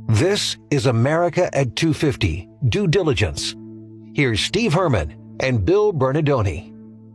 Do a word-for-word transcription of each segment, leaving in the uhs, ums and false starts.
This is America at two fifty, Due Diligence. Here's Steve Herman and Bill Bernardoni.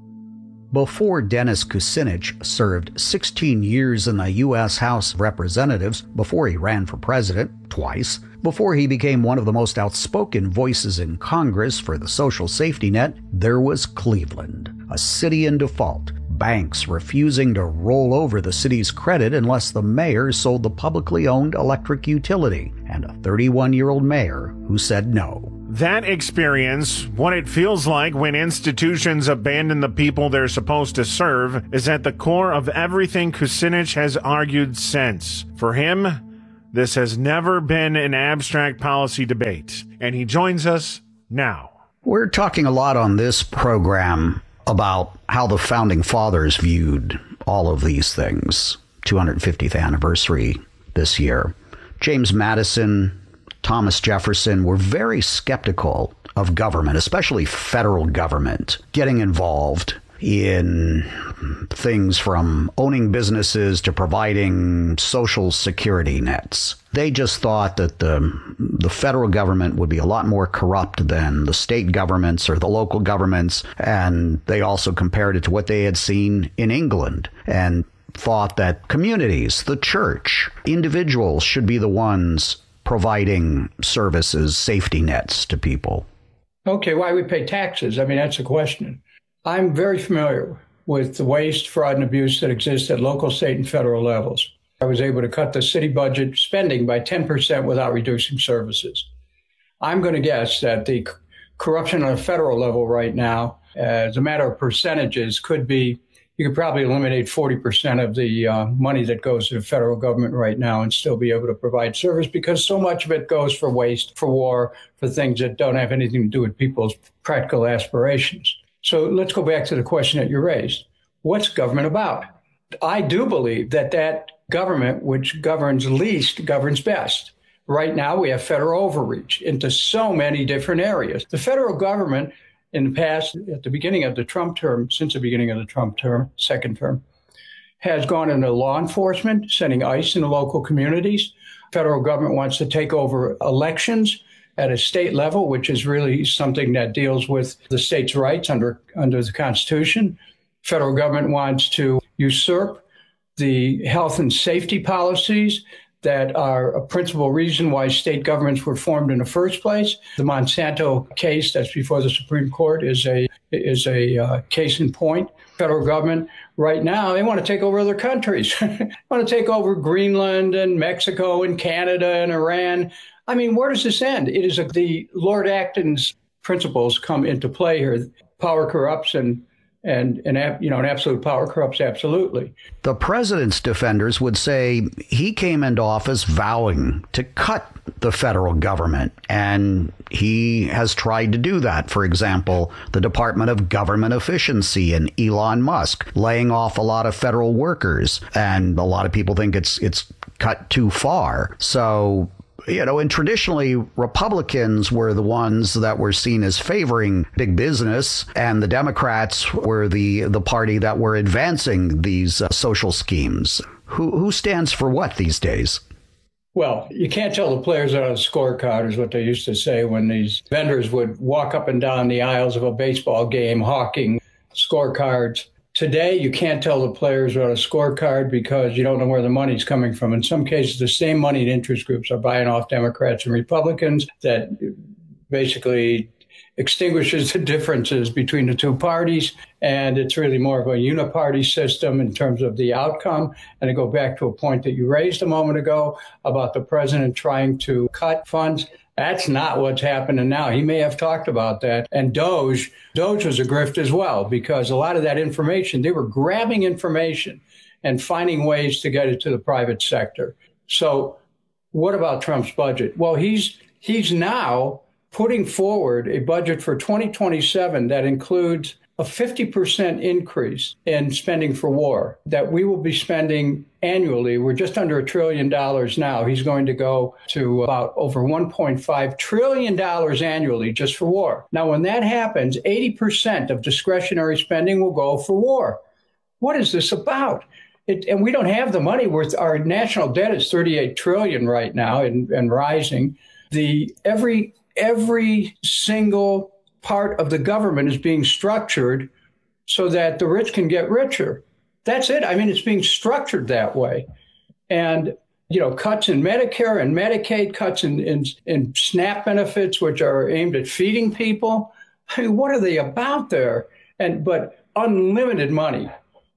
Before Dennis Kucinich served sixteen years in the U S House of Representatives, before he ran for president twice, before he became one of the most outspoken voices in Congress for the social safety net, there was Cleveland, a city in default, banks refusing to roll over the city's credit unless the mayor sold the publicly owned electric utility, and a thirty-one-year-old mayor who said no. That experience, what it feels like when institutions abandon the people they're supposed to serve, is at the core of everything Kucinich has argued since. For him, this has never been an abstract policy debate, and he joins us now. We're talking a lot on this program about how the Founding Fathers viewed all of these things. two hundred fiftieth anniversary this year. James Madison, Thomas Jefferson were very skeptical of government, especially federal government, getting involved in things from owning businesses to providing social security nets. They just thought that the the federal government would be a lot more corrupt than the state governments or the local governments, and they also compared it to what they had seen in England and thought that communities, the church, individuals should be the ones providing services, safety nets to people. Okay, why we pay taxes? I mean, that's the question. I'm very familiar with the waste, fraud, and abuse that exists at local, state, and federal levels. I was able to cut the city budget spending by ten percent without reducing services. I'm going to guess that the c- corruption on a federal level right now, as a matter of percentages, could be, you could probably eliminate forty percent of the uh, money that goes to the federal government right now and still be able to provide service, because so much of it goes for waste, for war, for things that don't have anything to do with people's practical aspirations. So let's go back to the question that you raised. What's government about? I do believe that that government which governs least governs best. Right now, we have federal overreach into so many different areas. The federal government in the past, at the beginning of the Trump term, since the beginning of the Trump term, second term, has gone into law enforcement, sending ICE into local communities. Federal government wants to take over elections at a state level, which is really something that deals with the state's rights under, under the Constitution. Federal government wants to usurp the health and safety policies that are a principal reason why state governments were formed in the first place. The Monsanto case that's before the Supreme Court is a is a uh, case in point. Federal government right now, they want to take over other countries. They want to take over Greenland and Mexico and Canada and Iran. I mean, where does this end? It is a, the Lord Acton's principles come into play here. Power corrupts, and And, and you know, an absolute power corrupts absolutely. The president's defenders would say he came into office vowing to cut the federal government, and he has tried to do that. For example, the Department of Government Efficiency and Elon Musk laying off a lot of federal workers, and a lot of people think it's it's cut too far. So, you know, and traditionally, Republicans were the ones that were seen as favoring big business, and the Democrats were the the party that were advancing these uh, social schemes. Who who stands for what these days? Well, you can't tell the players out of the scorecard, is what they used to say when these vendors would walk up and down the aisles of a baseball game hawking scorecards. Today, you can't tell the players about a scorecard because you don't know where the money's coming from. In some cases, the same moneyed interest groups are buying off Democrats and Republicans. That basically extinguishes the differences between the two parties. And it's really more of a uniparty system in terms of the outcome. And to go back to a point that you raised a moment ago about the president trying to cut funds, that's not what's happening now. He may have talked about that. And Doge, Doge was a grift as well, because a lot of that information, they were grabbing information and finding ways to get it to the private sector. So what about Trump's budget? Well, he's he's now putting forward a budget for twenty twenty-seven that includes a fifty percent increase in spending for war that we will be spending annually. We're just under a trillion dollars now. He's going to go to about over one point five trillion dollars annually just for war. Now, when that happens, eighty percent of discretionary spending will go for war. What is this about? it, and we don't have the money. Worth our national debt is thirty-eight trillion right now and, and rising. The every every single part of the government is being structured so that the rich can get richer. That's it. I mean, it's being structured that way. And, you know, cuts in Medicare and Medicaid, cuts in, in, in SNAP benefits, which are aimed at feeding people. I mean, what are they about there? And but unlimited money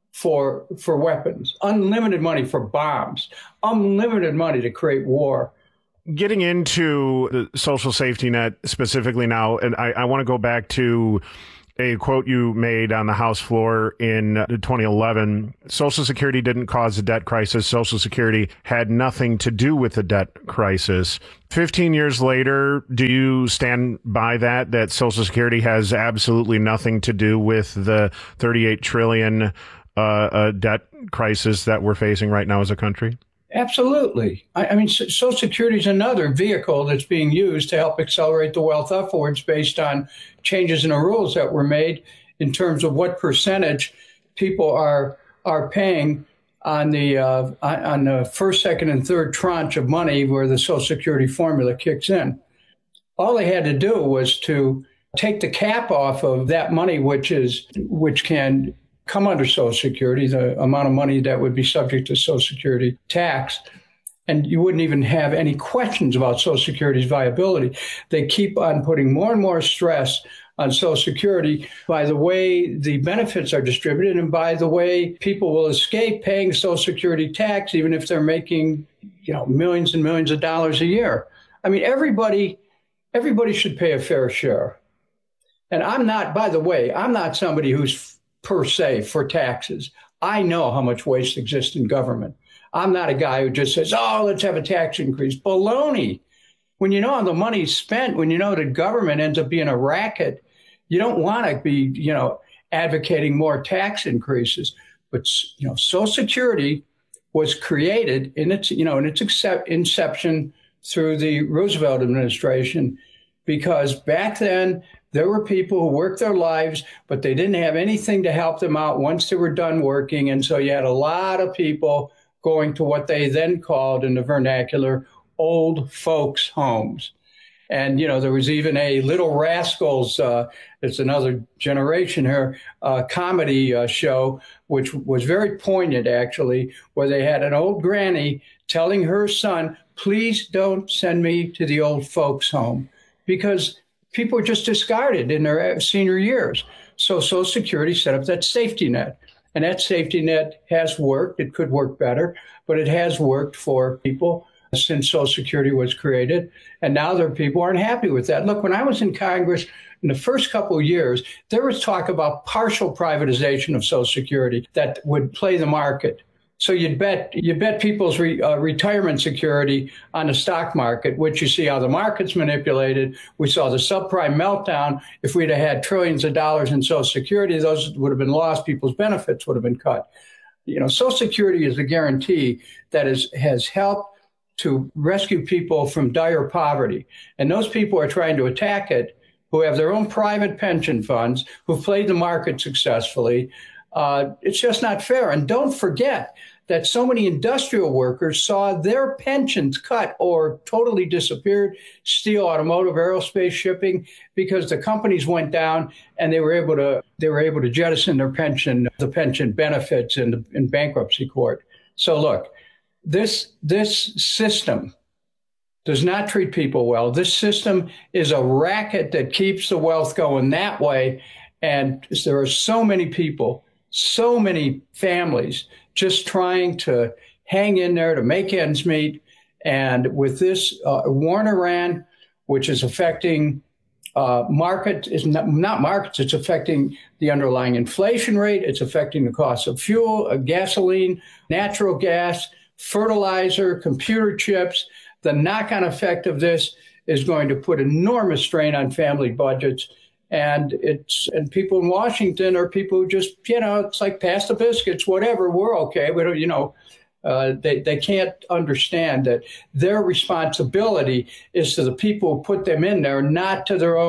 for for weapons, unlimited money for bombs, unlimited money to create war. Getting into the social safety net specifically now, and I, I want to go back to a quote you made on the House floor in twenty eleven. Social Security didn't cause the debt crisis. Social Security had nothing to do with the debt crisis. fifteen years later, do you stand by that, that Social Security has absolutely nothing to do with the thirty-eight trillion uh, uh, debt crisis that we're facing right now as a country? Absolutely. I, I mean, Social Security is another vehicle that's being used to help accelerate the wealth upwards based on changes in the rules that were made in terms of what percentage people are are paying on the uh, on the first, second, and third tranche of money where the Social Security formula kicks in. All they had to do was to take the cap off of that money, which is which can come under Social Security, the amount of money that would be subject to Social Security tax, and you wouldn't even have any questions about Social Security's viability. They keep on putting more and more stress on Social Security by the way the benefits are distributed and by the way people will escape paying Social Security tax, even if they're making, you know, millions and millions of dollars a year. I mean, everybody, everybody should pay a fair share. And I'm not, by the way, I'm not somebody who's per se for taxes. I know how much waste exists in government. I'm not a guy who just says, oh, let's have a tax increase. Baloney. When you know how the money's spent, when you know that government ends up being a racket, you don't want to be, you know, advocating more tax increases. But, you know, Social Security was created in its, you know, in its inception through the Roosevelt administration, because back then, there were people who worked their lives, but they didn't have anything to help them out once they were done working. And so you had a lot of people going to what they then called in the vernacular old folks' homes. And, you know, there was even a Little Rascals, uh, it's another generation here, uh, comedy uh, show, which was very poignant, actually, where they had an old granny telling her son, please don't send me to the old folks' home, because people were just discarded in their senior years. So Social Security set up that safety net. And that safety net has worked. It could work better, but it has worked for people since Social Security was created. And now there are people who aren't happy with that. Look, when I was in Congress in the first couple of years, there was talk about partial privatization of Social Security that would play the market. So you'd bet you bet people's re, uh, retirement security on the stock market, which you see how the market's manipulated. We saw the subprime meltdown. If we'd have had trillions of dollars in Social Security, those would have been lost. People's benefits would have been cut. You know, Social Security is a guarantee that is, has helped to rescue people from dire poverty. And those people are trying to attack it, who have their own private pension funds, who've played the market successfully. Uh, it's just not fair. And don't forget that so many industrial workers saw their pensions cut or totally disappeared, steel, automotive, aerospace, shipping, because the companies went down and they were able to they were able to jettison their pension, the pension benefits in, the, in bankruptcy court. So look, this this system does not treat people well. This system is a racket that keeps the wealth going that way. And there are so many people, so many families just trying to hang in there to make ends meet. And with this uh, war in Iran, which is affecting uh, market, is not, not markets, it's affecting the underlying inflation rate. It's affecting the cost of fuel, uh, gasoline, natural gas, fertilizer, computer chips. The knock-on effect of this is going to put enormous strain on family budgets. And it's and people in Washington are people who just, you know, it's like pass the biscuits, whatever, we're okay. We don't, you know, uh, they, they can't understand that their responsibility is to the people who put them in there, not to their own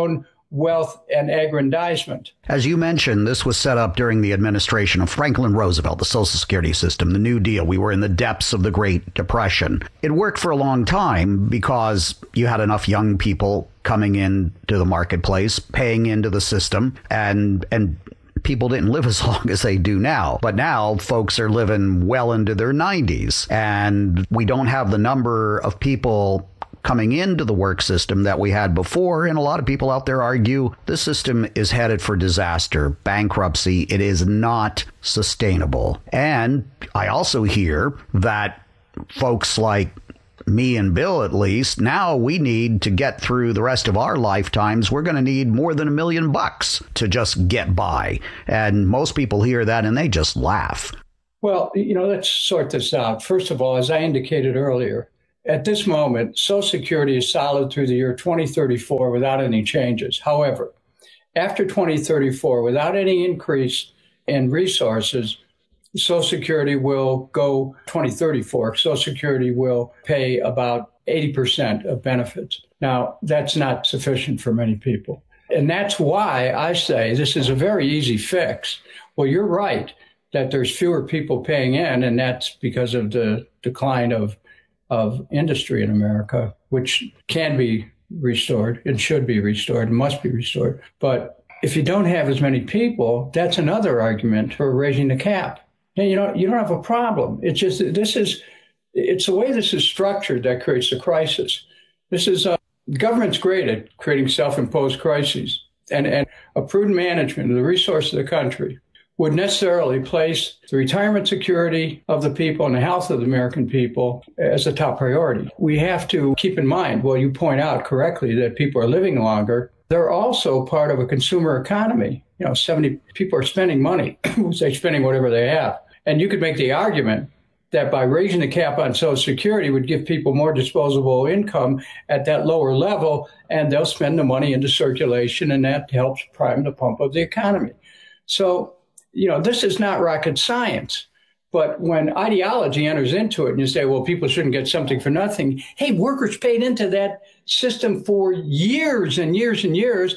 wealth and aggrandizement. As you mentioned, this was set up during the administration of Franklin Roosevelt, the Social Security system, the New Deal. We were in the depths of the Great Depression. It worked for a long time because you had enough young people coming into the marketplace, paying into the system, and and people didn't live as long as they do now. But now folks are living well into their nineties, and we don't have the number of people coming into the work system that we had before. And a lot of people out there argue the system is headed for disaster, bankruptcy. It is not sustainable. And I also hear that folks like me and Bill, at least, now we need to get through the rest of our lifetimes. We're going to need more than a million bucks to just get by. And most people hear that and they just laugh. Well, you know, let's sort this out. First of all, as I indicated earlier, at this moment, Social Security is solid through the year twenty thirty-four without any changes. However, after twenty thirty-four, without any increase in resources, Social Security will go twenty thirty-four. Social Security will pay about eighty percent of benefits. Now, that's not sufficient for many people. And that's why I say this is a very easy fix. Well, you're right that there's fewer people paying in, and that's because of the decline of of industry in America, which can be restored and should be restored and must be restored. But if you don't have as many people, that's another argument for raising the cap. And you know, you don't have a problem. It's just that this is, it's the way this is structured that creates the crisis. This is, uh, government's great at creating self-imposed crises, and, and a prudent management of the resources of the country would necessarily place the retirement security of the people and the health of the American people as a top priority. We have to keep in mind, well, you point out correctly that people are living longer. They're also part of a consumer economy. You know, seventy people are spending money. They're spending whatever they have. And you could make the argument that by raising the cap on Social Security would give people more disposable income at that lower level, and they'll spend the money into circulation, and that helps prime the pump of the economy. So, you know, this is not rocket science. But when ideology enters into it and you say, well, people shouldn't get something for nothing. Hey, workers paid into that system for years and years and years.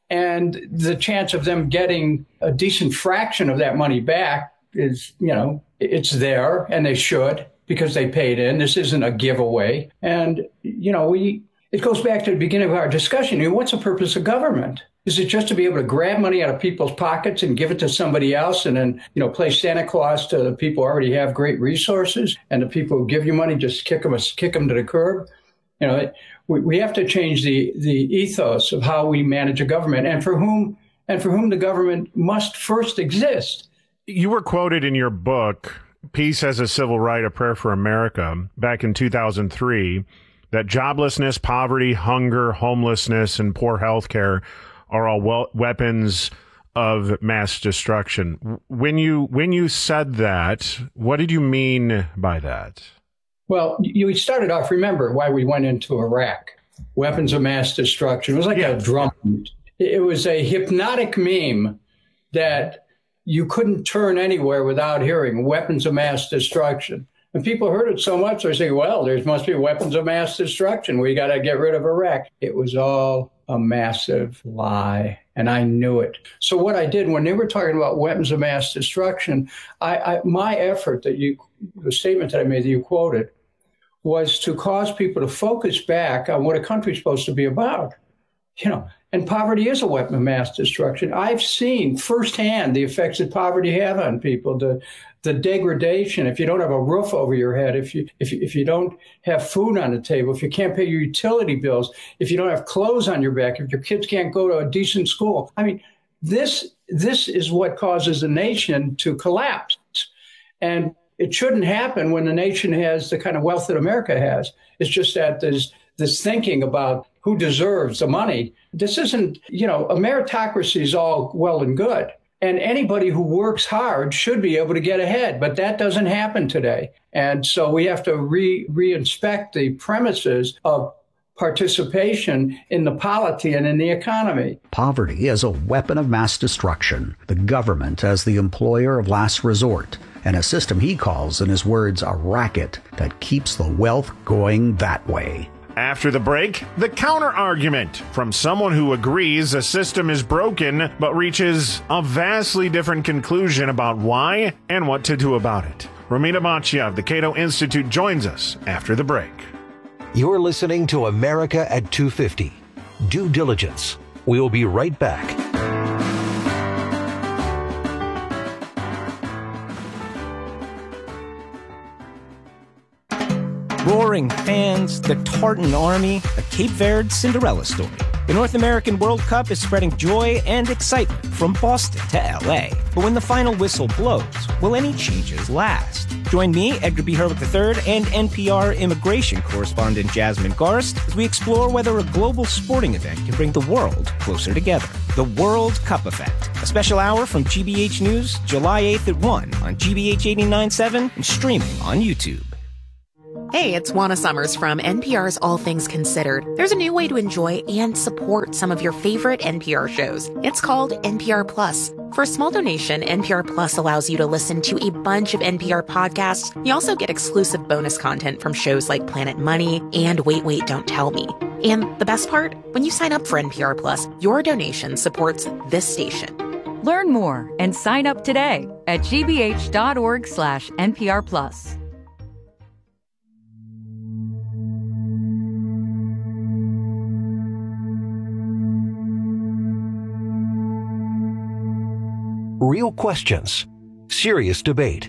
And the chance of them getting a decent fraction of that money back is, you know, it's there, and they should, because they paid in. This isn't a giveaway. And, you know, we it goes back to the beginning of our discussion. You know, what's the purpose of government? Is it just to be able to grab money out of people's pockets and give it to somebody else, and then, you know, play Santa Claus to the people who already have great resources, and the people who give you money just kick them, kick them to the curb? You know, we, we have to change the, the ethos of how we manage a government, and for whom and for whom the government must first exist. You were quoted in your book, Peace as a Civil Right, A Prayer for America, back in two thousand three, that joblessness, poverty, hunger, homelessness, and poor health care are all well, weapons of mass destruction. When you when you said that, what did you mean by that? Well, you started off, remember why we went into Iraq. Weapons of mass destruction. It was like yeah. a drum. It was a hypnotic meme that you couldn't turn anywhere without hearing weapons of mass destruction. And people heard it so much, they say, well, there must be weapons of mass destruction. We got to get rid of Iraq. It was all a massive lie, and I knew it. So what I did when they were talking about weapons of mass destruction, I, I, my effort that you, the statement that I made that you quoted, was to cause people to focus back on what a country's supposed to be about. You know, and poverty is a weapon of mass destruction. I've seen firsthand the effects that poverty have on people, the the degradation. If you don't have a roof over your head, if you if you, if you don't have food on the table, if you can't pay your utility bills, if you don't have clothes on your back, if your kids can't go to a decent school. I mean, this this is what causes a nation to collapse. And it shouldn't happen when the nation has the kind of wealth that America has. It's just that there's this thinking about who deserves the money. This isn't, you know, a meritocracy is all well and good. And anybody who works hard should be able to get ahead. But that doesn't happen today. And so we have to re re-inspect the premises of participation in the polity and in the economy. Poverty is a weapon of mass destruction. The government as the employer of last resort, and a system he calls, in his words, a racket that keeps the wealth going that way. After the break, the counter-argument from someone who agrees a system is broken but reaches a vastly different conclusion about why and what to do about it. Romina Boccia of the Cato Institute joins us after the break. You're listening to America at two fifty. Due diligence. We'll be right back. Roaring fans, the Tartan Army, a Cape Verde Cinderella story. The North American World Cup is spreading joy and excitement from Boston to L A. But when the final whistle blows, will any changes last? Join me, Edgar B. Hurwick the third, and N P R immigration correspondent Jasmine Garst as we explore whether a global sporting event can bring the world closer together. The World Cup Effect, a special hour from G B H News, July eighth at one on G B H eighty-nine point seven and streaming on YouTube. Hey, it's Juana Summers from N P R's All Things Considered. There's a new way to enjoy and support some of your favorite N P R shows. It's called N P R Plus. For a small donation, N P R Plus allows you to listen to a bunch of N P R podcasts. You also get exclusive bonus content from shows like Planet Money and Wait, Wait, Don't Tell Me. And the best part? When you sign up for N P R Plus, your donation supports this station. Learn more and sign up today at gbh.org slash NPR Plus. Real questions. Serious debate.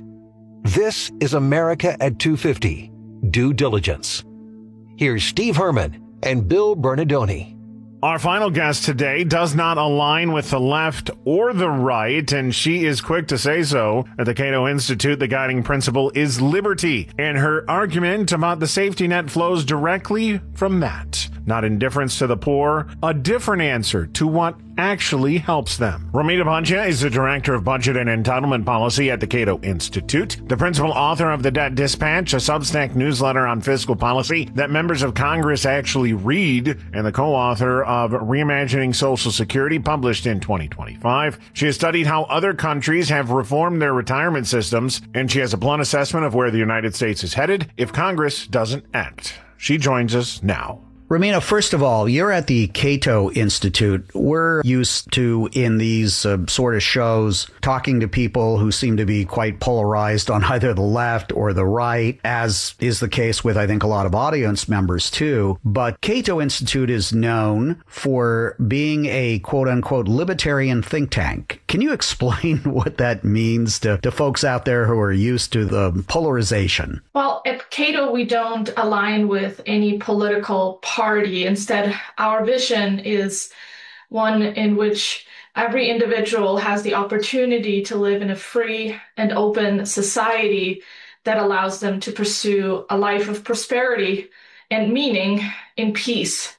This is America at two fifty. Due diligence. Here's Steve Herman and Bill Bernardoni. Our final guest today does not align with the left or the right, and she is quick to say so. At the Cato Institute, the guiding principle is liberty, and her argument about the safety net flows directly from that. Not indifference to the poor, a different answer to what actually helps them. Romina Boccia is the Director of Budget and Entitlement Policy at the Cato Institute, the principal author of the Debt Dispatch, a Substack newsletter on fiscal policy that members of Congress actually read, and the co-author of Reimagining Social Security, published in twenty twenty-five. She has studied how other countries have reformed their retirement systems, and she has a blunt assessment of where the United States is headed if Congress doesn't act. She joins us now. Romina, first of all, you're at the Cato Institute. We're used to, in these uh, sort of shows, talking to people who seem to be quite polarized on either the left or the right, as is the case with, I think, a lot of audience members, too. But Cato Institute is known for being a quote-unquote libertarian think tank. Can you explain what that means to, to folks out there who are used to the polarization? Well, at Cato, we don't align with any political party. Party. Instead, our vision is one in which every individual has the opportunity to live in a free and open society that allows them to pursue a life of prosperity and meaning in peace.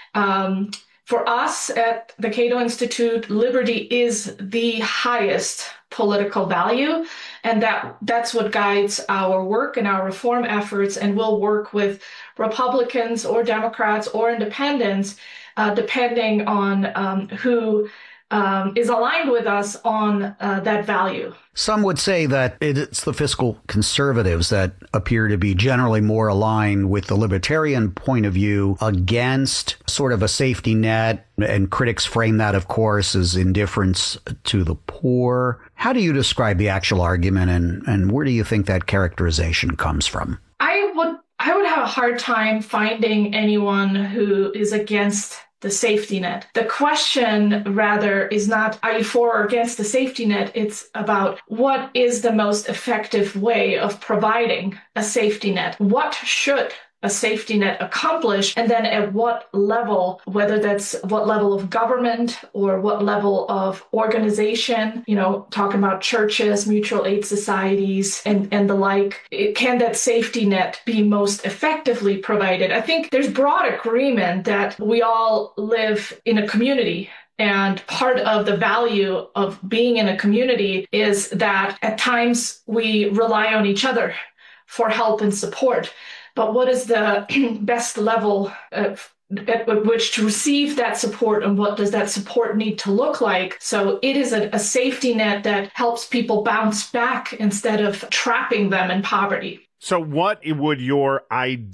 Um, for us at the Cato Institute, liberty is the highest political value, and that that's what guides our work and our reform efforts, and we'll work with Republicans or Democrats or independents, uh, depending on um, who um, is aligned with us on uh, that value. Some would say that it's the fiscal conservatives that appear to be generally more aligned with the libertarian point of view against sort of a safety net, and critics frame that, of course, as indifference to the poor. How do you describe the actual argument, and, and where do you think that characterization comes from? I would I would have a hard time finding anyone who is against the safety net. The question, rather, is not, are you for or against the safety net? It's about what is the most effective way of providing a safety net? What should a safety net accomplish, and then at what level, whether that's what level of government or what level of organization, you know, talking about churches, mutual aid societies, and, and the like, it, can that safety net be most effectively provided? I think there's broad agreement that we all live in a community. And part of the value of being in a community is that at times we rely on each other for help and support. But what is the best level of, at which to receive that support, and what does that support need to look like? So it is a, a safety net that helps people bounce back instead of trapping them in poverty. So what would your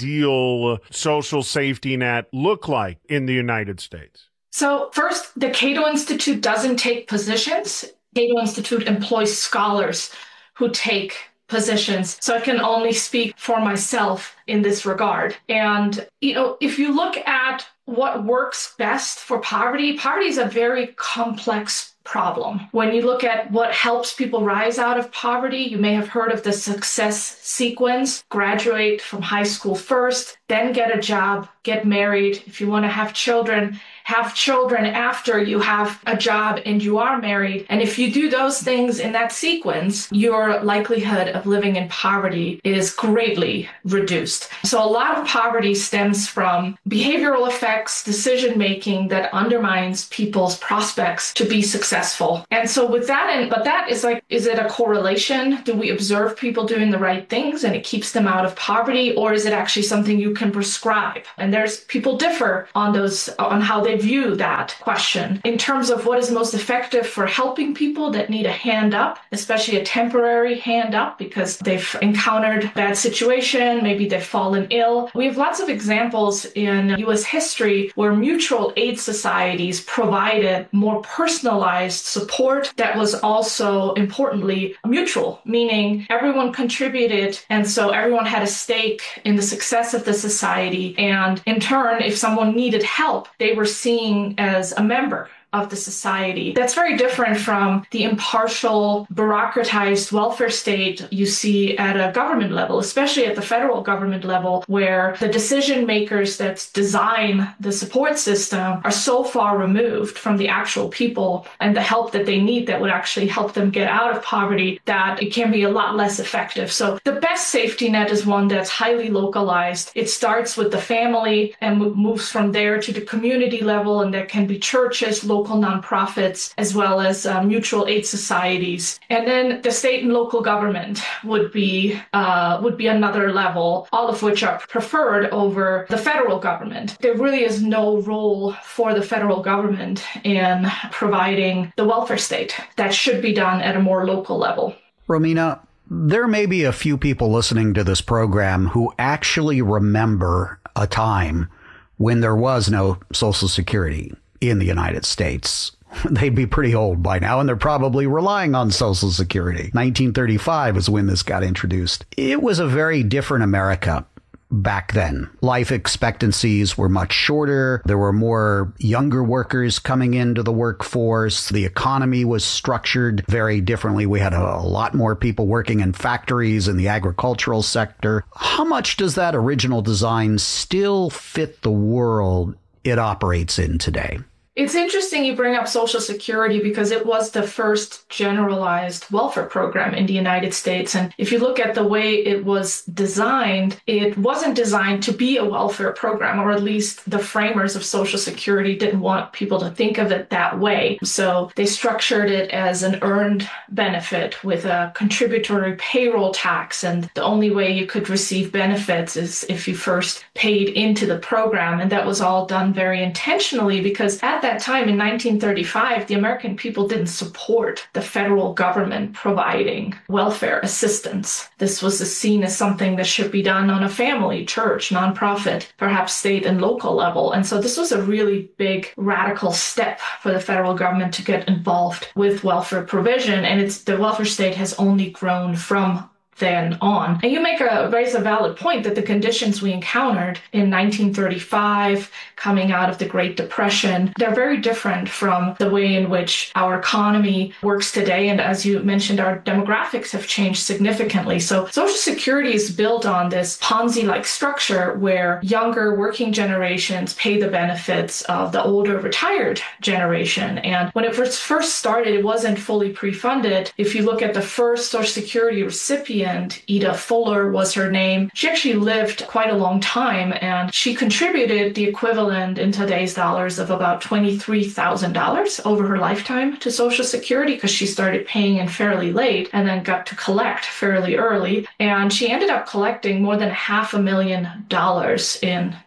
ideal social safety net look like in the United States? So first, the Cato Institute doesn't take positions. Cato Institute employs scholars who take positions. So I can only speak for myself in this regard. And, you know, if you look at what works best for poverty, poverty is a very complex problem. When you look at what helps people rise out of poverty, you may have heard of the success sequence: graduate from high school first, then get a job, get married. If you want to have children, have children after you have a job and you are married. And if you do those things in that sequence, your likelihood of living in poverty is greatly reduced. So a lot of poverty stems from behavioral effects, decision-making that undermines people's prospects to be successful. And so with that, and but that is like, is it a correlation? Do we observe people doing the right things and it keeps them out of poverty? Or is it actually something you can prescribe? And there's people differ on those, on how they view that question. In terms of what is most effective for helping people that need a hand up, especially a temporary hand up because they've encountered a bad situation, maybe they've fallen ill. We have lots of examples in U S history where mutual aid societies provided more personalized support that was also importantly mutual, meaning everyone contributed, and so everyone had a stake in the success of the society. And in turn, if someone needed help, they were seen as a member of the society. That's very different from the impartial, bureaucratized welfare state you see at a government level, especially at the federal government level, where the decision makers that design the support system are so far removed from the actual people and the help that they need that would actually help them get out of poverty that it can be a lot less effective. So the best safety net is one that's highly localized. It starts with the family and moves from there to the community level, and there can be churches, local nonprofits, as well as uh, mutual aid societies. And then the state and local government would be uh, would be another level, all of which are preferred over the federal government. There really is no role for the federal government in providing the welfare state. That should be done at a more local level. Romina, there may be a few people listening to this program who actually remember a time when there was no Social Security in the United States. They'd be pretty old by now, and they're probably relying on Social Security. nineteen thirty-five is when this got introduced. It was a very different America back then. Life expectancies were much shorter. There were more younger workers coming into the workforce. The economy was structured very differently. We had a, a lot more people working in factories in the agricultural sector. How much does that original design still fit the world it operates in today? It's interesting you bring up Social Security because it was the first generalized welfare program in the United States. And if you look at the way it was designed, it wasn't designed to be a welfare program, or at least the framers of Social Security didn't want people to think of it that way. So they structured it as an earned benefit with a contributory payroll tax. And the only way you could receive benefits is if you first paid into the program. And that was all done very intentionally because at that that time in nineteen thirty-five, the American people didn't support the federal government providing welfare assistance. This was seen as something that should be done on a family, church, nonprofit, perhaps state and local level. And so this was a really big radical step for the federal government to get involved with welfare provision. And it's the welfare state has only grown from then on. And you make a raise a valid point that the conditions we encountered in nineteen thirty-five, coming out of the Great Depression, they're very different from the way in which our economy works today. And as you mentioned, our demographics have changed significantly. So Social Security is built on this Ponzi-like structure where younger working generations pay the benefits of the older retired generation. And when it first started, it wasn't fully pre-funded. If you look at the first Social Security recipient, Ida Fuller was her name. She actually lived quite a long time, and she contributed the equivalent in today's dollars of about twenty-three thousand dollars over her lifetime to Social Security because she started paying in fairly late and then got to collect fairly early. And she ended up collecting more than half a million dollars in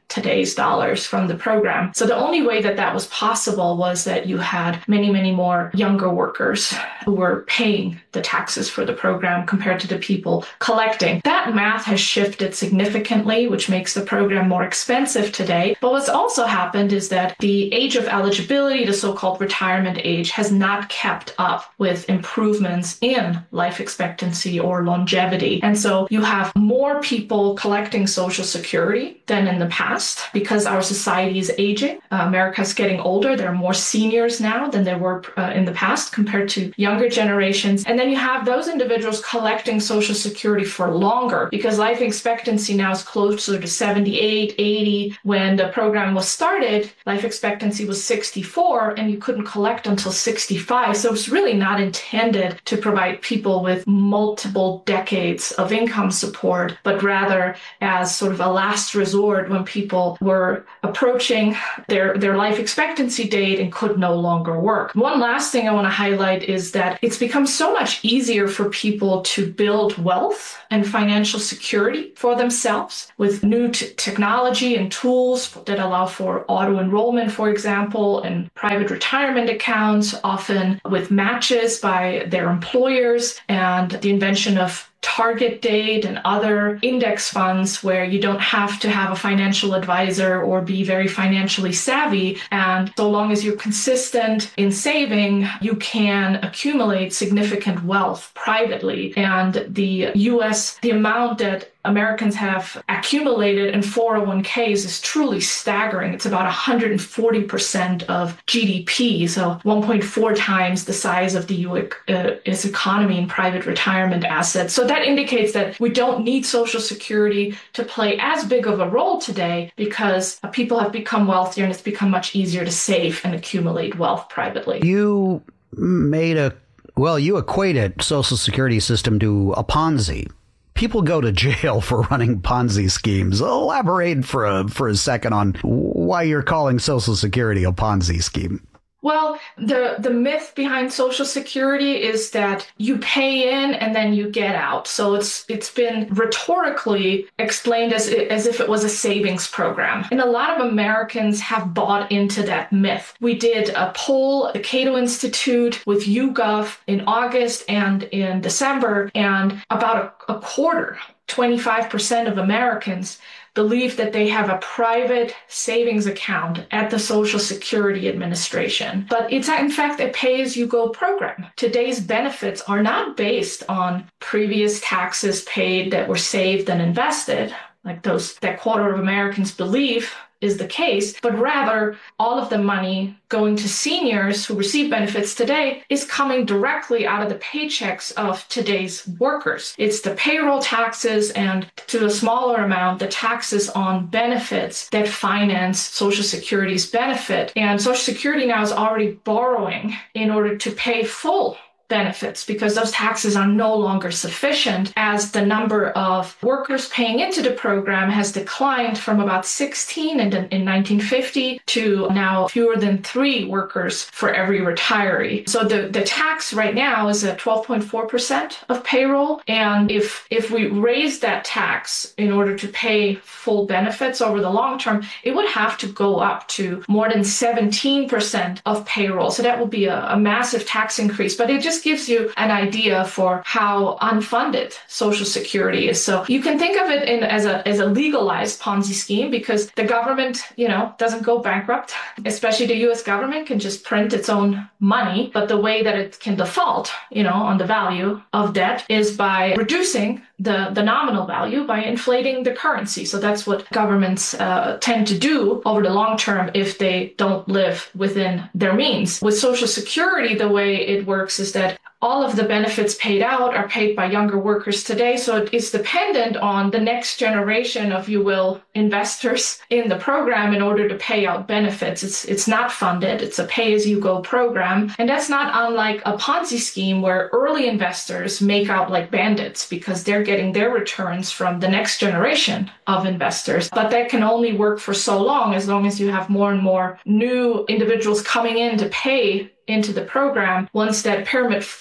today's dollars from the program. So the only way that that was possible was that you had many, many more younger workers who were paying the taxes for the program compared to the people collecting. That math has shifted significantly, which makes the program more expensive today. But what's also happened is that the age of eligibility, the so-called retirement age, has not kept up with improvements in life expectancy or longevity. And so you have more people collecting Social Security than in the past because our society is aging. Uh, America's getting older. There are more seniors now than there were uh, in the past compared to younger generations. And then you have those individuals collecting Social Security for longer because life expectancy now is closer to seventy-eight, eighty. When the program was started, life expectancy was sixty-four and you couldn't collect until sixty-five. So it's really not intended to provide people with multiple decades of income support, but rather as sort of a last resort when people were approaching their, their life expectancy date and could no longer work. One last thing I want to highlight is that it's become so much easier for people to build wealth and financial security for themselves with new t- technology and tools that allow for auto enrollment, for example, and private retirement accounts, often with matches by their employers, and the invention of target date and other index funds where you don't have to have a financial advisor or be very financially savvy. And so long as you're consistent in saving, you can accumulate significant wealth privately. And the U S, the amount that Americans have accumulated in four oh one k's is truly staggering. It's about one hundred forty percent of G D P, so one point four times the size of the U S economy in private retirement assets. So that indicates that we don't need Social Security to play as big of a role today because people have become wealthier and it's become much easier to save and accumulate wealth privately. You made a, well, you equated Social Security system to a Ponzi. People go to jail for running Ponzi schemes. Elaborate for a, for a second on why you're calling Social Security a Ponzi scheme. Well, the, the myth behind Social Security is that you pay in and then you get out. So it's it's been rhetorically explained as, as if it was a savings program. And a lot of Americans have bought into that myth. We did a poll at the Cato Institute with YouGov in August and in December, and about a, a quarter, twenty-five percent of Americans believe that they have a private savings account at the Social Security Administration. But it's in fact a pay-as-you-go program. Today's benefits are not based on previous taxes paid that were saved and invested, like those that quarter of Americans believe is the case, but rather all of the money going to seniors who receive benefits today is coming directly out of the paychecks of today's workers. It's the payroll taxes and, to a smaller amount, the taxes on benefits that finance Social Security's benefit. And Social Security now is already borrowing in order to pay full benefits because those taxes are no longer sufficient, as the number of workers paying into the program has declined from about sixteen in, in nineteen fifty to now fewer than three workers for every retiree. So the, the tax right now is at twelve point four percent of payroll. And if, if we raise that tax in order to pay full benefits over the long term, it would have to go up to more than seventeen percent of payroll. So that would be a, a massive tax increase, but it just gives you an idea for how unfunded Social Security is. So you can think of it in as a as a legalized Ponzi scheme because the government, you know, doesn't go bankrupt. Especially the U S government can just print its own money. But the way that it can default, you know, on the value of debt is by reducing the, the nominal value by inflating the currency. So that's what governments uh, tend to do over the long term if they don't live within their means. With Social Security, the way it works is that all of the benefits paid out are paid by younger workers today. So it's dependent on the next generation of, you will, investors in the program in order to pay out benefits. It's it's not funded. It's a pay-as-you-go program. And that's not unlike a Ponzi scheme where early investors make out like bandits because they're getting their returns from the next generation of investors. But that can only work for so long, as long as you have more and more new individuals coming in to pay into the program. Once that pyramid flips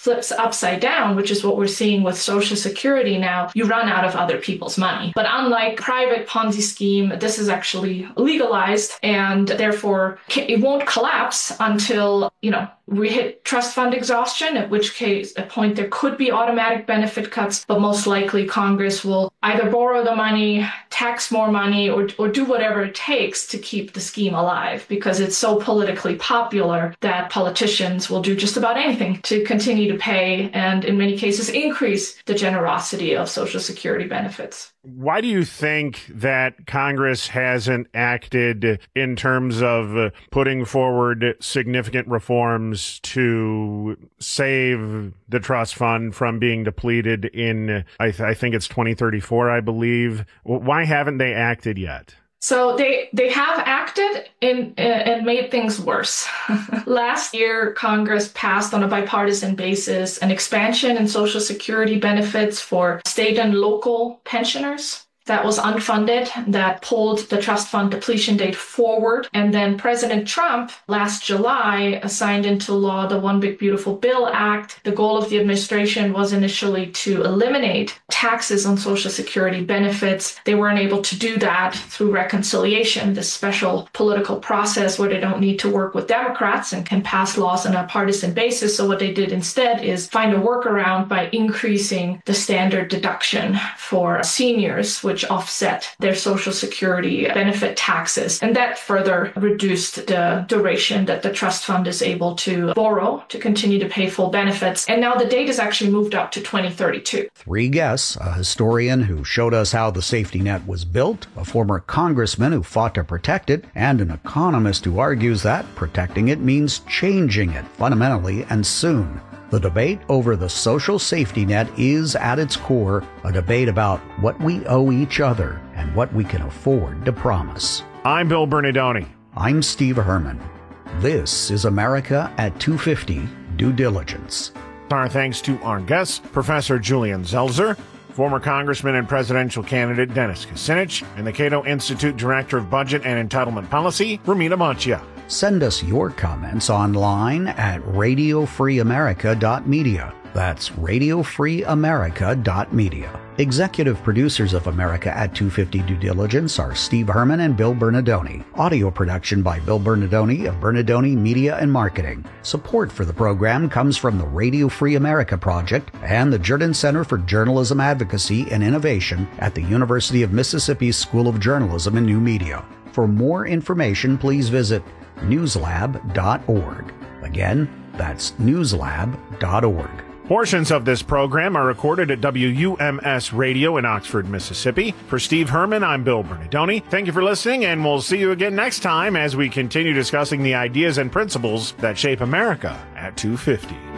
flips upside down, which is what we're seeing with Social Security now, you run out of other people's money. But unlike private Ponzi scheme, this is actually legalized, and therefore it won't collapse until, you know, we hit trust fund exhaustion, at which case, at point there could be automatic benefit cuts, but most likely Congress will either borrow the money, tax more money, or, or do whatever it takes to keep the scheme alive, because it's so politically popular that politicians will do just about anything to continue to pay and in many cases increase the generosity of Social Security benefits. Why do you think that Congress hasn't acted in terms of putting forward significant reforms to save the trust fund from being depleted in, I, th- I think it's twenty thirty-four, I believe? Why haven't they acted yet? So they, they have acted in, uh, and made things worse. Last year, Congress passed on a bipartisan basis an expansion in Social Security benefits for state and local pensioners. That was unfunded, that pulled the trust fund depletion date forward. And then President Trump last July signed into law the One Big Beautiful Bill Act. The goal of the administration was initially to eliminate taxes on Social Security benefits. They weren't able to do that through reconciliation, this special political process where they don't need to work with Democrats and can pass laws on a partisan basis. So what they did instead is find a workaround by increasing the standard deduction for seniors, which offset their Social Security benefit taxes. And that further reduced the duration that the trust fund is able to borrow to continue to pay full benefits. And now the date is actually moved up to twenty thirty-two. Three guests, a historian who showed us how the safety net was built, a former congressman who fought to protect it, and an economist who argues that protecting it means changing it fundamentally and soon. The debate over the social safety net is, at its core, a debate about what we owe each other and what we can afford to promise. I'm Bill Bernardoni. I'm Steve Herman. This is America at two fifty Due Diligence. Our thanks to our guests, Professor Julian Zeltzer, former Congressman and presidential candidate Dennis Kucinich, and the Cato Institute Director of Budget and Entitlement Policy, Romina Mancia. Send us your comments online at radio free america dot media. That's radio free america dot media. Executive producers of America at two fifty Due Diligence are Steve Herman and Bill Bernardoni. Audio production by Bill Bernardoni of Bernardoni Media and Marketing. Support for the program comes from the Radio Free America Project and the Jordan Center for Journalism Advocacy and Innovation at the University of Mississippi School of Journalism and New Media. For more information, please visit newslab dot org. Again, that's newslab dot org. Portions of this program are recorded at W U M S Radio in Oxford, Mississippi. For Steve Herman, I'm Bill Bernardoni. Thank you for listening, and we'll see you again next time as we continue discussing the ideas and principles that shape America at two fifty.